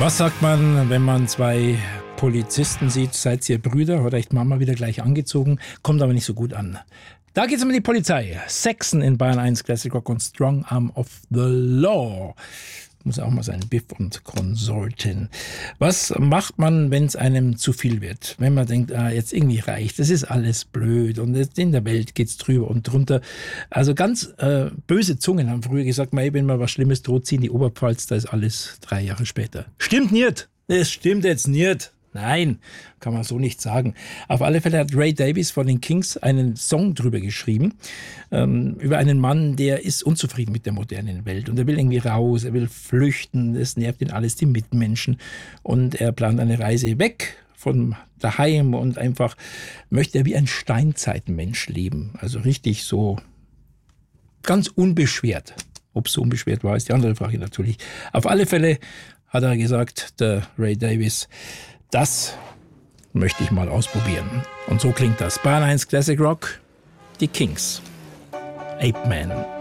Was sagt man, wenn man zwei Polizisten sieht? Seid ihr Brüder oder echt Mama wieder gleich angezogen? Kommt aber nicht so gut an. Da geht's um die Polizei. Saxon in Bayern 1 Classic Rock und Strong Arm of the Law. Muss auch mal sein, Biff und Konsorten. Was macht man, wenn es einem zu viel wird? Wenn man denkt, jetzt irgendwie reicht, das ist alles blöd und jetzt in der Welt geht's drüber und drunter. Also ganz böse Zungen haben früher gesagt, wenn mal was Schlimmes droht, ziehen die Oberpfalz, da ist alles 3 Jahre später. Stimmt nicht! Es stimmt jetzt nicht! Nein, kann man so nicht sagen. Auf alle Fälle hat Ray Davies von den Kings einen Song drüber geschrieben, über einen Mann, der ist unzufrieden mit der modernen Welt und er will irgendwie raus, er will flüchten, es nervt ihn alles, die Mitmenschen, und er plant eine Reise weg von daheim und einfach möchte er wie ein Steinzeitmensch leben, also richtig so ganz unbeschwert. Ob es so unbeschwert war, ist die andere Frage natürlich. Auf alle Fälle hat er gesagt, der Ray Davies, das möchte ich mal ausprobieren. Und so klingt das. Bayern 1 Classic Rock, die Kings. Ape Man.